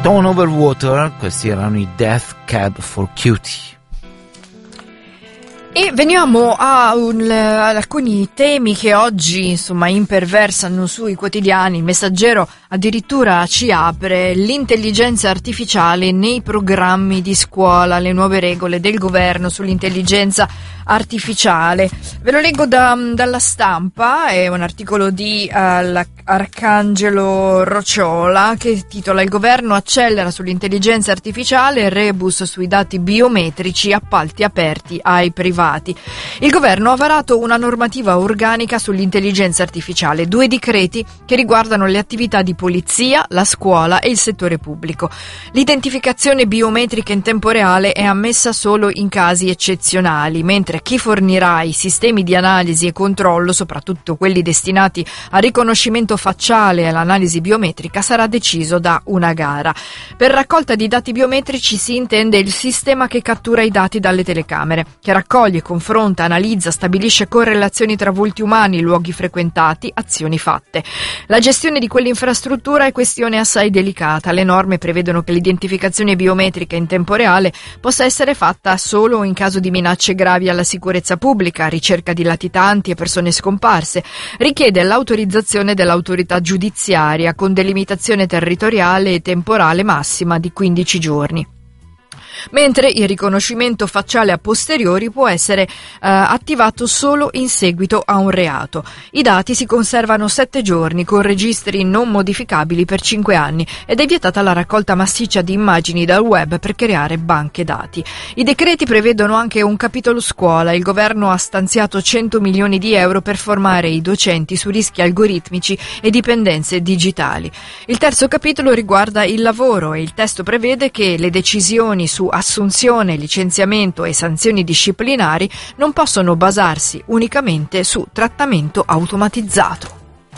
Stone Over Water, questi erano i Death Cab for Cutie. E veniamo ad alcuni temi che oggi imperversano sui quotidiani. Il Messaggero addirittura ci apre: l'intelligenza artificiale nei programmi di scuola, le nuove regole del governo sull'intelligenza artificiale. Ve lo leggo dalla Stampa, è un articolo di Arcangelo Rocciola che titola: il governo accelera sull'intelligenza artificiale, rebus sui dati biometrici, appalti aperti ai privati. Il governo ha varato una normativa organica sull'intelligenza artificiale, 2 decreti che riguardano le attività di polizia, la scuola e il settore pubblico. L'identificazione biometrica in tempo reale è ammessa solo in casi eccezionali, mentre chi fornirà i sistemi di analisi e controllo, soprattutto quelli destinati al riconoscimento facciale e all'analisi biometrica, sarà deciso da una gara. Per raccolta di dati biometrici si intende il sistema che cattura i dati dalle telecamere, che raccoglie, confronta, analizza, stabilisce correlazioni tra volti umani, luoghi frequentati, azioni fatte. La gestione di quell'infrastruttura è questione assai delicata. Le norme prevedono che l'identificazione biometrica in tempo reale possa essere fatta solo in caso di minacce gravi alla sicurezza pubblica, ricerca di latitanti e persone scomparse. Richiede l'autorizzazione dell'autorità giudiziaria con delimitazione territoriale e temporale massima di 15 giorni. Mentre il riconoscimento facciale a posteriori può essere attivato solo in seguito a un reato. I dati si conservano 7 giorni con registri non modificabili per 5 anni ed è vietata la raccolta massiccia di immagini dal web per creare banche dati. I decreti prevedono anche un capitolo scuola. Il governo ha stanziato 100 milioni di euro per formare i docenti su rischi algoritmici e dipendenze digitali. Il terzo capitolo riguarda il lavoro e il testo prevede che le decisioni su assunzione, licenziamento e sanzioni disciplinari non possono basarsi unicamente su trattamento automatizzato.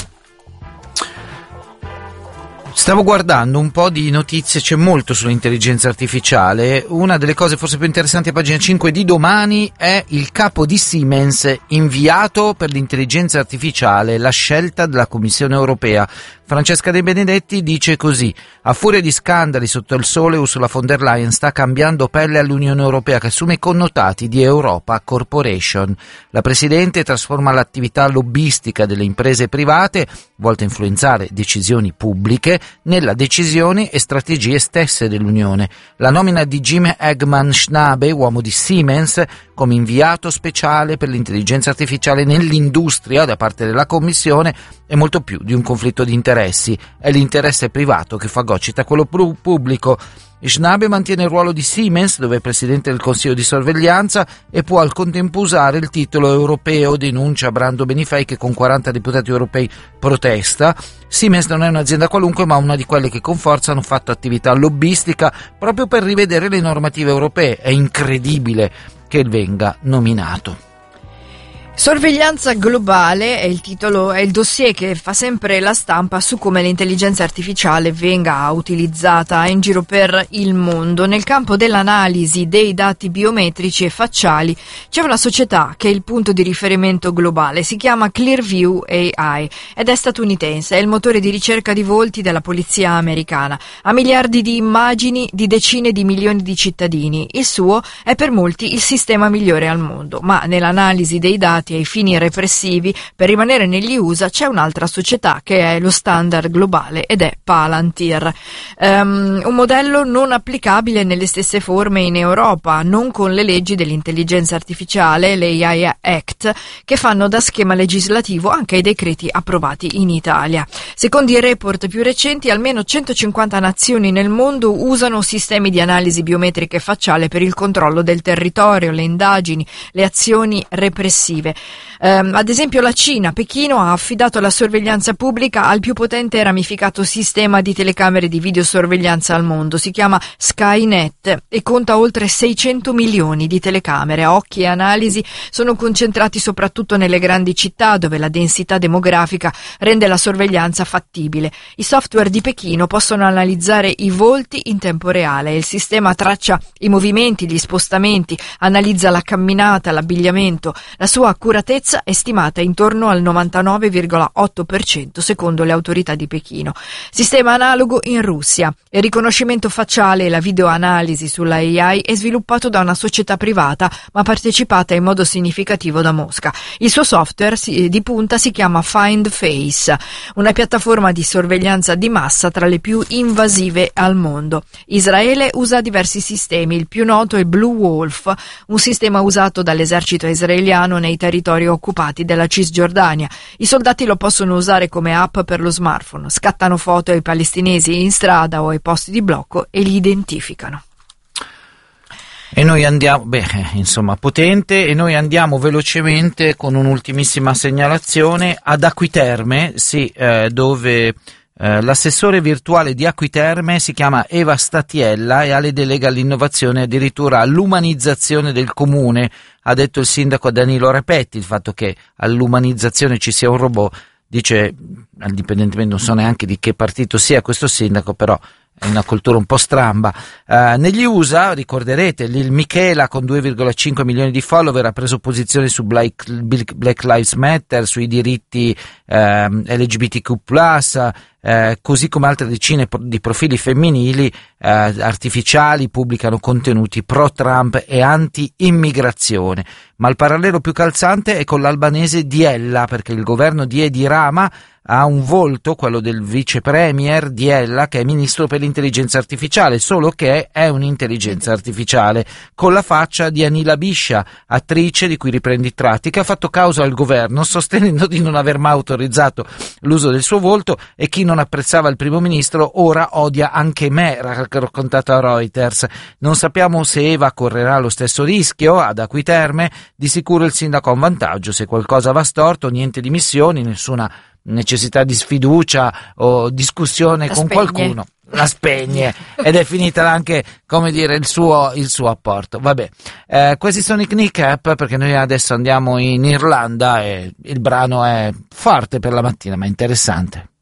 Stavo guardando un po' di notizie, c'è molto sull'intelligenza artificiale. Una delle cose forse più interessanti a pagina 5 di Domani è il capo di Siemens inviato per l'intelligenza artificiale, la scelta della Commissione europea. Francesca De Benedetti dice così: a furia di scandali sotto il sole, Ursula von der Leyen sta cambiando pelle all'Unione Europea, che assume i connotati di Europa Corporation. La Presidente trasforma l'attività lobbistica delle imprese private, volte a influenzare decisioni pubbliche, nella decisioni e strategie stesse dell'Unione. La nomina di Jim Eggman Schnabe, uomo di Siemens, come inviato speciale per l'intelligenza artificiale nell'industria da parte della Commissione è molto più di un conflitto di interessi, è l'interesse privato che fagocita quello pubblico. Schnabe mantiene il ruolo di Siemens, dove è presidente del Consiglio di sorveglianza, e può al contempo usare il titolo europeo, denuncia Brando Benifei, che con 40 deputati europei protesta. Siemens non è un'azienda qualunque, ma una di quelle che con forza hanno fatto attività lobbistica proprio per rivedere le normative europee. È incredibile che venga nominato. Sorveglianza globale è il titolo, è il dossier che fa sempre la Stampa su come l'intelligenza artificiale venga utilizzata in giro per il mondo. Nel campo dell'analisi dei dati biometrici e facciali c'è una società che è il punto di riferimento globale, si chiama Clearview AI ed è statunitense, è il motore di ricerca di volti della polizia americana. Ha miliardi di immagini di decine di milioni di cittadini. Il suo è per molti il sistema migliore al mondo, ma nell'analisi dei dati ai fini repressivi, per rimanere negli USA, c'è un'altra società che è lo standard globale ed è Palantir. Un modello non applicabile nelle stesse forme in Europa, non con le leggi dell'intelligenza artificiale, l'AI Act, che fanno da schema legislativo anche ai decreti approvati in Italia. Secondo i report più recenti, almeno 150 nazioni nel mondo usano sistemi di analisi biometrica e facciale per il controllo del territorio, le indagini, le azioni repressive. Ad esempio la Cina, Pechino, ha affidato la sorveglianza pubblica al più potente e ramificato sistema di telecamere di videosorveglianza al mondo. Si chiama Skynet e conta oltre 600 milioni di telecamere. Occhi e analisi sono concentrati soprattutto nelle grandi città, dove la densità demografica rende la sorveglianza fattibile. I software di Pechino possono analizzare i volti in tempo reale. Il sistema traccia i movimenti, gli spostamenti, analizza la camminata, l'abbigliamento. La sua accuratezza è stimata intorno al 99,8% secondo le autorità di Pechino. Sistema analogo in Russia. Il riconoscimento facciale e la videoanalisi sulla AI è sviluppato da una società privata ma partecipata in modo significativo da Mosca. Il suo software di punta si chiama Find Face, una piattaforma di sorveglianza di massa tra le più invasive al mondo. Israele usa diversi sistemi, il più noto è Blue Wolf, un sistema usato dall'esercito israeliano nei territori occupati della Cisgiordania. I soldati lo possono usare come app per lo smartphone, scattano foto ai palestinesi in strada o ai posti di blocco e li identificano. E noi andiamo, potente, e noi andiamo velocemente con un'ultimissima segnalazione ad Acquiterme, dove l'assessore virtuale di Acquiterme si chiama Eva Statiella e ha le deleghe all'innovazione e addirittura all'umanizzazione del comune. Ha detto il sindaco Danilo Repetti. Il fatto che all'umanizzazione ci sia un robot, dice, indipendentemente, non so neanche di che partito sia questo sindaco, però è una cultura un po' stramba. Negli USA, ricorderete, il Michela con 2,5 milioni di follower ha preso posizione su Black Lives Matter, sui diritti LGBTQ+, così come altre decine di profili femminili artificiali pubblicano contenuti pro-Trump e anti-immigrazione. Ma il parallelo più calzante è con l'albanese Diella, perché il governo di Edi Rama ha un volto, quello del vice premier Diella, che è ministro per l'intelligenza artificiale, solo che è un'intelligenza artificiale con la faccia di Anila Biscia, attrice di cui riprende i tratti, che ha fatto causa al governo sostenendo di non aver mai autorizzato l'uso del suo volto, e chi non apprezzava il primo ministro ora odia anche me, raccontato a Reuters. Non sappiamo se Eva correrà lo stesso rischio ad Acquiterme. Di sicuro il sindaco ha un vantaggio: se qualcosa va storto, niente dimissioni, nessuna necessità di sfiducia o discussione con qualcuno, la spegne ed è finita anche, come dire, il suo apporto. Vabbè, questi sono i Knick Up, perché noi adesso andiamo in Irlanda e il brano è forte per la mattina ma interessante.